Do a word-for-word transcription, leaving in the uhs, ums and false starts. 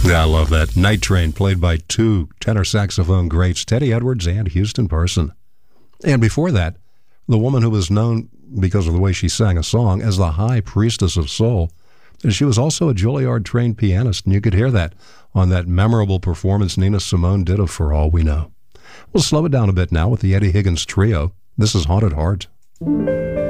Yeah, I love that. Night Train, played by two tenor saxophone greats, Teddy Edwards and Houston Person. And before that, the woman who was known, because of the way she sang a song, as the High Priestess of Soul. And she was also a Juilliard-trained pianist, and you could hear that on that memorable performance Nina Simone did of For All We Know. We'll slow it down a bit now with the Eddie Higgins Trio. This is Haunted Heart.